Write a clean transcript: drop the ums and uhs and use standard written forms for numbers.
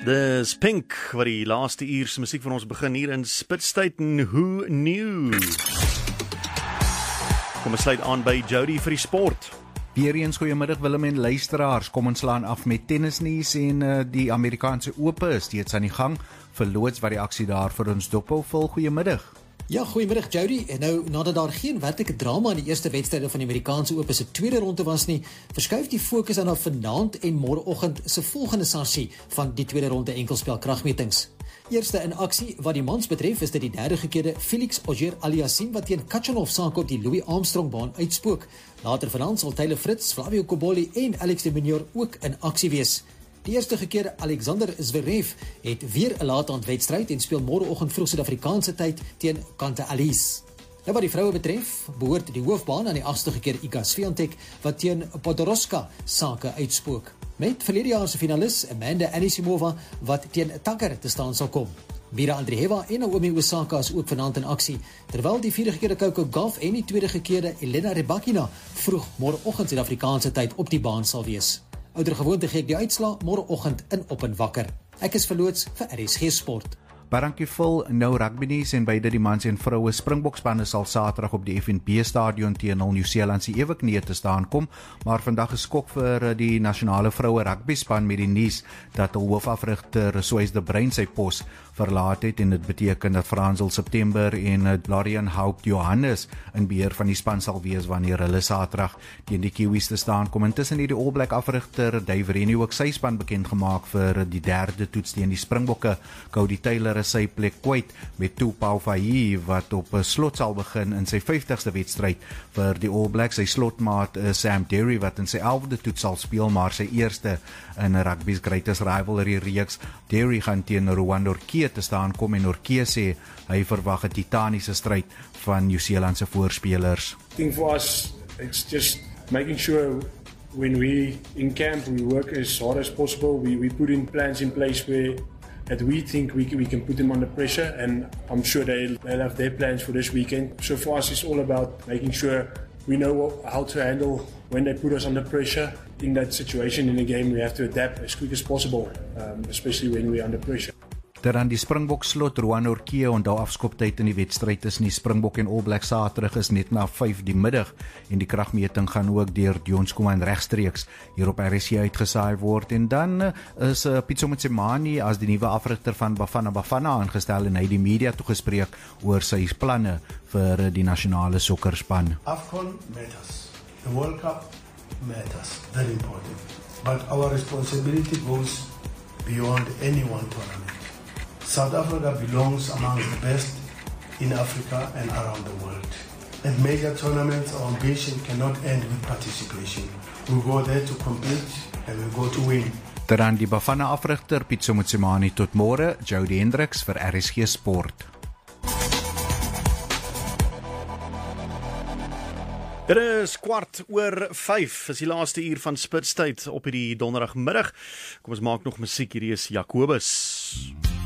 Dis Pink, wat die laaste uur se musiek van ons begin hier in Spitstyd en Who Knew. Kom ons sluit aan by Jody vir die sport. Weereens goeiemiddag Willem en luisteraars. Kom ons slaan af met tennisnuus en die Amerikaanse Ope is steeds aan die gang. Verloots wat die aksie daar vir ons dophou. Goeiemiddag. Ja, goeiemiddag Jody. En nou, nadat daar geen werklike drama in die eerste wedstryde van die Amerikaanse Ope se tweede ronde was nie, verskuif die fokus dan na vanaand en môreoggend se volgende sarsie van die tweede ronde enkelspel kragmetings. Eerste in aksie wat die mans betref is dit die derde gekeerde Felix Auger-Aliassime wat teen Khachanov saak op die Louis Armstrong baan uitspook. Later vanaand sal Taylor Fritz, Flavio Cobolli en Alex de Minaur ook in aksie wees. Die eerste gekeerde Alexander Zverev het weer 'n laataandwedstryd en speel môreoggend vroeg Suid-Afrikaanse tyd teen Kante Alice. Nou wat die vroue betref, behoort die hoofbaan aan die 8ste gekeerde Iga Swiatek wat teen Podoroska sake uitspook. Met verlede jaar se finalis Amanda Anisimova wat teen Taker te staan sal kom. Mira Andreeva en Naomi Osaka is ook vanaand in aksie, terwyl die vierde gekeerde Coco Gauff en die tweede gekeerde Elena Rybakina vroeg môreoggend Suid-Afrikaanse tyd op die baan sal wees. Ouder gewoonte gee ek die uitslaa môreoggend in Op en Wakker. Ek is verloots vir RSG Sport. Dankie Phil, nou rugby nuus en beide die mans en vroue Springbokspanne sal Saterdag op die FNB stadion teen hul Nieu-Seeland se eweknie te staan kom, maar vandag is skok vir die nasionale vroue rugby span met die nuus dat hul hoofafrigter Suez de Bruin sy pos verlaat het en dit beteken dat Fransel September en Larian Haupt Johannes in beheer van die span sal wees wanneer hulle Saterdag teen die Kiwis te staan kom. Intussen het die All Black afrigter Dave Rennie ook sy span bekend gemaak vir die derde toets teen die Springbokke. Cody Taylor sy plek kwyt met Tupou Fahy wat op 'n slot sal begin in sy 50ste wedstryd vir die All Blacks. Sy slotmaat is Sam Derry wat in sy 11de toets sal speel, maar sy eerste in rugby's greatest rivalry reeks. Derry gaan teen Rwanda Orkie te staan kom en Orkie sê hy verwag 'n titaniese stryd van Nieu-Seeland se voorspelers. I think for us it's just making sure when we in camp we work as hard as possible. We put in plans in place where that we think we can put them under pressure, and I'm sure they'll have their plans for this weekend. So for us it's all about making sure we know how to handle when they put us under pressure. In that situation in the game we have to adapt as quick as possible, especially when we're under pressure. Dan die Springbok slot Rwanda Orkie onthou afskoptyd in die wedstryd tussen die Springbok en All Black Saterdag is net na 5 die middag en die kragmeting gaan ook deur Dion Skuman regstreeks hier op RSG uitgesaai word. En dan is Pitso Motsimane as die nuwe afrigter van Bafana aangestel en hy die media toegespreek oor sy planne vir die nasionale sokkerspan. AFCON matters. The World Cup matters. Very important. But our responsibility goes beyond any one tournament. South Africa belongs among the best in Africa and around the world. At major tournaments, our ambition cannot end with participation. We go there to compete and we go to win. Dan die Bafana afrigter Pitso Motsimane tot môre, Jody Hendricks vir RSG Sport. Dit is 4:15, is die laaste uur van Spitstyd op hierdie donderdagmiddag. Kom ons maak nog musiek, hierdie is Jacobus.